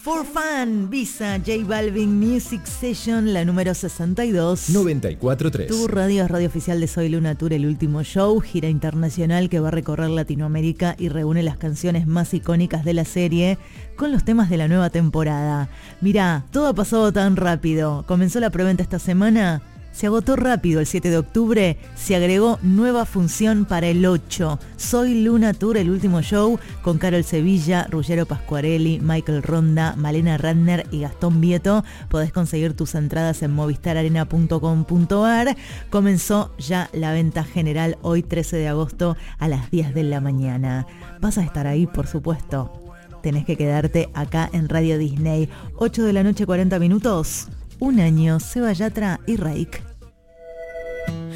For Fun, Visa, J Balvin Music Session, la número 62. 94.3. Tu radio es radio oficial de Soy Luna Tour, el último show, gira internacional que va a recorrer Latinoamérica y reúne las canciones más icónicas de la serie con los temas de la nueva temporada. Mirá, todo ha pasado tan rápido. Comenzó la preventa esta semana. Se agotó rápido el 7 de octubre, se agregó nueva función para el 8. Soy Luna Tour, el último show, con Carol Sevilla, Ruggero Pasquarelli, Michael Ronda, Malena Radner y Gastón Vieto. Podés conseguir tus entradas en movistararena.com.ar. Comenzó ya la venta general hoy 13 de agosto a las 10 de la mañana. Vas a estar ahí, por supuesto. Tenés que quedarte acá en Radio Disney. 8 de la noche, 40 minutos. Un año, Seba Yatra y Reik.